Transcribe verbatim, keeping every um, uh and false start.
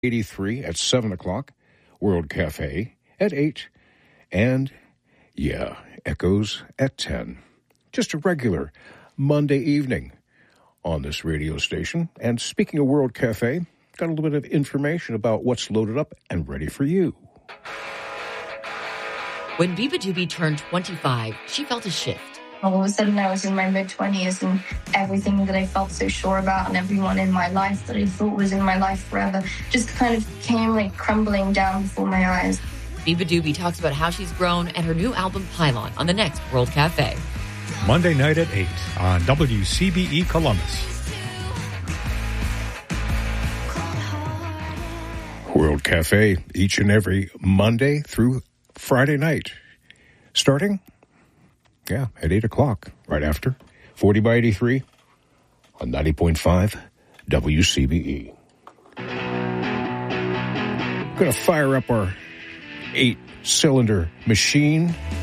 eighty-three at seven o'clock, World Cafe at eight, and, yeah, Echoes at ten. Just a regular Monday evening on this radio station. And speaking of World Cafe, got a little bit of information about what's loaded up and ready for you. When Biba Doobie turned twenty-five, she felt a shift. All of a sudden, I was in my mid-twenties, and everything that I felt so sure about and everyone in my life that I thought was in my life forever just kind of came like crumbling down before my eyes. Biba Doobie talks about how she's grown and her new album Pylon on the next World Cafe. Monday night at eight on W C B E Columbus. World Cafe each and every Monday through Friday night. Starting, yeah, at eight o'clock, right after forty by eighty-three on ninety point five W C B E. Going to fire up our eight-cylinder machine.